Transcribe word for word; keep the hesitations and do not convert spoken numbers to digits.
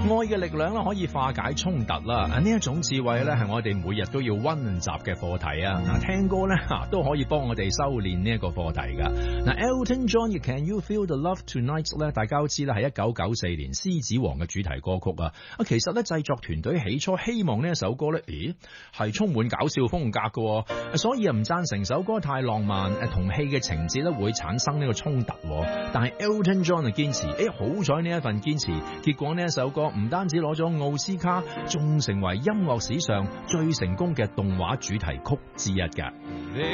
愛嘅力量咧可以化解衝突啦，呢一種智慧咧係我哋每日都要溫習嘅課題啊！嗱，聽歌咧吓都可以幫我哋修煉呢一個課題噶。嗱 ，Elton John 嘅 Can You Feel the Love Tonight 咧，大家都知啦，係一九九四年獅子王嘅主題歌曲啊！啊，其實咧製作團隊起初希望呢一首歌咧，咦係充滿搞笑風格嘅，所以啊唔贊成首歌太浪漫，誒同戲嘅情節咧會產生呢個衝突。但係 Elton John 啊堅持，誒好彩呢一份堅持，結果呢一首歌唔單止攞咗奧斯卡，仲成為音樂史上最成功嘅動畫主題曲之一㗎。